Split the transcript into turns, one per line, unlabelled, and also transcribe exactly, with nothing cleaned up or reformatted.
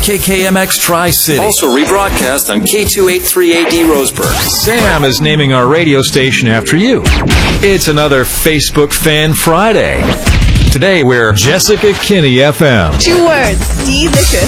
K K M X Tri-City.
Also rebroadcast on K two eighty-three A D Roseburg.
Sam is naming our radio station after you. It's another Facebook Fan Friday. Today we're Jessica Kinney F M.
Two words, delicious.